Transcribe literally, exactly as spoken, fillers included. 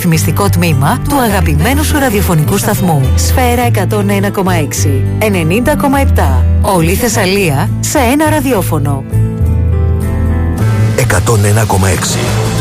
διαφημιστικό τμήμα του αγαπημένου σου ραδιοφωνικού σταθμού. Σφαίρα εκατόν ένα κόμμα έξι, ενενήντα κόμμα επτά. Όλη η Θεσσαλία σε ένα ραδιόφωνο. εκατόν ένα κόμμα έξι.